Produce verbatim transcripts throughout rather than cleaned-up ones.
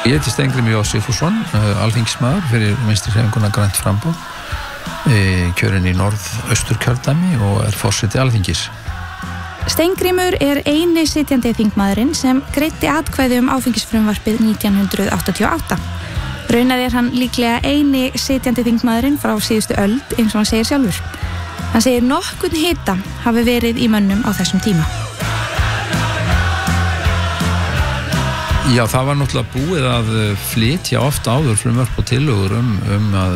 Ég heiti Steingrímur J. Sigfússon, alþingismaður fyrir Vinstri hreyfinguna Grænt framboð, kjörinn í Norðausturkjördæmi og er forseti Alþingis. Steingrímur er eini sitjandi þingmaðurinn sem greiddi atkvæði um áfengisfrumvarpið nítján hundruð áttatíu og átta. Raunar er hann líklega eini sitjandi þingmaðurinn frá síðustu öld, eins og hann segir sjálfur. Hann segir nokkurn hita hafi verið í mönnum á þessum tíma. Já, það var náttúrulega búið að flytja ofta áður frumvörp og tillögur um, um að,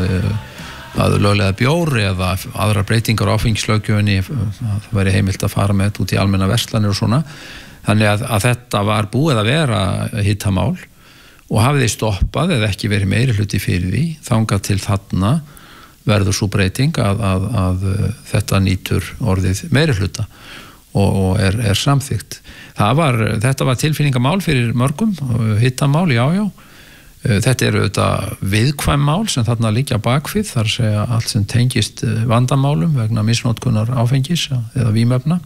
að löglega bjór eða aðra breytingar á áfengislöggjöfinni, það væri heimilt að fara með út í almenna verslanir og svona. Þannig að, að þetta var búið að vera hitamál og hafið þið stoppað eða ekki verið meiri hluti fyrir því, þangað til þarna verður svo breyting að, að, að þetta nýtur orðið meiri hluta og, og er, er samþykkt. Það var, þetta var tilfinningamál fyrir mörgum, hittamál, já, já. Þetta eru auðvitað viðkvæm mál sem þarna liggja bakvið, þar segja allt sem tengist vandamálum vegna misnotkunar áfengis eða vímefna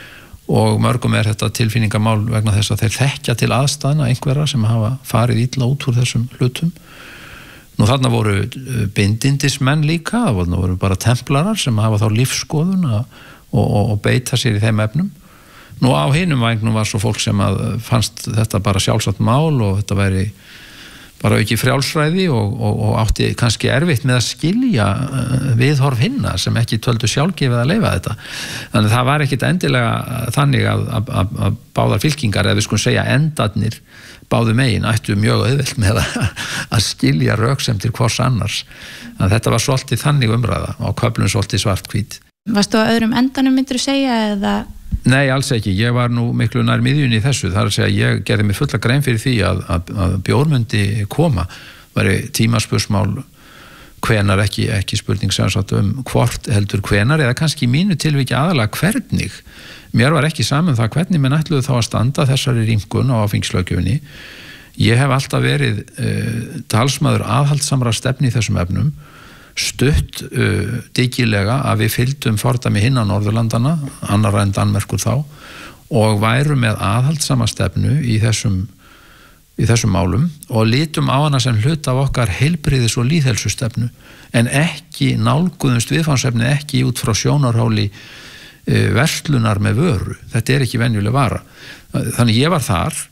og mörgum er þetta tilfinningamál vegna þess að þeir þekkja til aðstæðna einhverra sem hafa farið illa út úr þessum hlutum. Nú þarna voru bindindismenn líka, það voru, voru bara templarar sem hafa þá lífskoðun og, og, og beita sér í þeim efnum. Nú á hinum vægnum var svo fólk sem að fannst þetta bara sjálfsagt mál og þetta væri bara ekki frjálsræði og, og, og átti kannski erfitt með að skilja viðhorf hinna sem ekki töldu sjálfgefið að leyfa þetta. Þannig það var ekkit endilega þannig að, að, að, að báðar fylkingar, eða við skulum segja endarnir báðu megin, ættu mjög auðvelt með að, að skilja röksemdir hvors annars. Þannig að þetta var svolítið þannig umræða á köflum svolítið svarthvít. Varstu á öðrum endanum myndir þú segja eða? Nei, alls ekki. Ég var nú miklu nær miðjunni í þessu. Það er að segja, ég gerði mig fulla grein fyrir því að, að, að bjór myndi koma. Væri tímaspursmál hvenar, ekki, ekki spurning sem sagt um hvort heldur hvenar, eða kannski í mínu tilviki aðalega hvernig. Mér var ekki saman það hvernig menn ætluðu þá að standa þessari rýmkun á áfengislöggjöfinni. Ég hef alltaf verið uh, talsmaður aðhaldsamra stefni í þessum efnum, stutt uh, dyggilega að við fylgdum fordæmi hinna Norðurlandana, annarra en Danmerkur þá, og væru með aðhaldsama stefnu í þessum, í þessum málum og lítum á hana sem hlut af okkar heilbrigðis- og lýðheilsustefnu, en ekki nálguðumst viðfangsefni ekki út frá sjónarhóli uh, verslunar með vöru. Þetta er ekki venjuleg vara. Þannig ég var þar.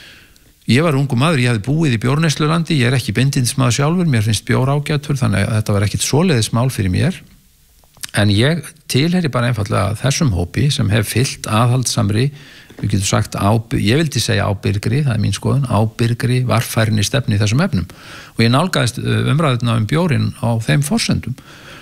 Ég var ungu maður, ég hefði búið í bjórneyslulandi, ég er ekki bindindismadur sjálfur, mér finnst bjór ágætur, þannig að þetta var ekkit svoleiðis mál fyrir mér. En ég tilheyri bara einfallega þessum hópi sem hef fylgt aðhaldsamri, við getum sagt, ábyrg, ég vildi segja ábyrgri, það er mín skoðun, ábyrgri, varfærinni stefni í þessum efnum. Og ég nálgaðist umræðuna um bjórinn á þeim forsendum.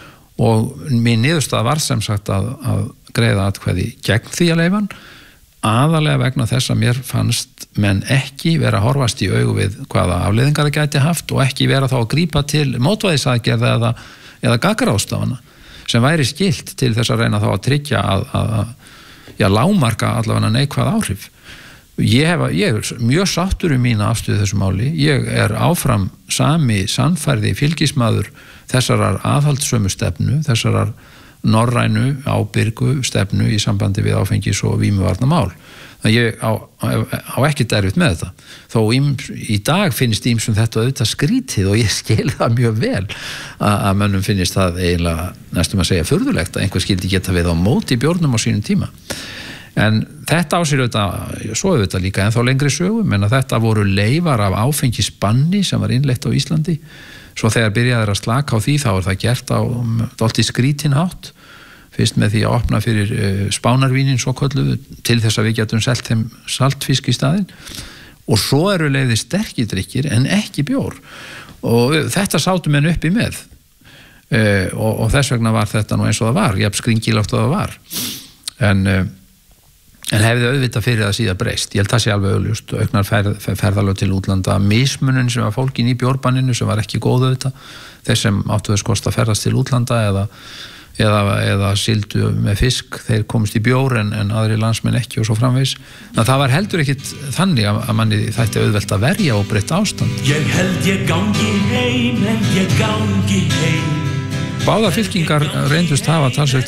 Og mín niðurstaða var sem sagt að, að greiða atkvæði gegn því að leyfa hann, aðalega vegna þess að mér fannst menn ekki vera að horfast í augu við hvaða afleiðingar það gæti haft og ekki vera þá að grípa til mótvægisaðgerða eða, eða gaggaráðstafana sem væri skylt til þess að reyna þá að tryggja að, að, að já, lágmarka allavega neikvæð áhrif. Ég, hef, ég er mjög sáttur um mína afstöðu þessu máli. Ég er áfram sami sannfærði fylgismaður þessarar aðhaldssömu stefnu, þessarar norrænu ábyrgu stefnu í sambandi við áfengis- og vímuvarnamál. Þannig ég á, á ekkert erfitt með þetta. Þó í, í dag finnst ýmsum þetta auðvitað skrítið og ég skil það mjög vel að, að mönnum finnst það eiginlega næstum að segja furðulegt að einhver skildi geta við á móti bjórnum á sínum tíma. En þetta á sér auðvitað, svo auðvitað líka ennþá lengri sögu, menn að þetta voru leifar af áfengisbanni sem var innleitt á Íslandi. Svo þegar byrjaði að slaka á því þá er það gert á dálítið skrítin hátt, fyrst með því að opna fyrir uh, spánarvínin svo kölluðu til þess að við getum selt þeim saltfisk í staðinn og svo eru leiði sterkidrykkir en ekki bjór og þetta sátum menn uppi með uh, og, og þess vegna var þetta nú eins og það var, jafn skringilátt og það var en, uh, en hefði auðvitað fyrir það síðan breyst. Ég held það sé alveg augljóst, auknar ferð, ferðalög til útlanda, mismunun sem var fólkin í bjórbanninu sem var ekki góð auðvitað, þeir sem áttu þess kost að ferðast til útlanda eða eða, eða sildu með fisk, þeir komist í bjór en, en aðri landsmenn ekki og svo framvegis. En það var heldur ekkit þannig að, að manni þætti auðvelt að verja og breytta ástand. Ég held ég gangi heim, held ég gangi heim. Báðar fylkingar reyndust hafa talsvert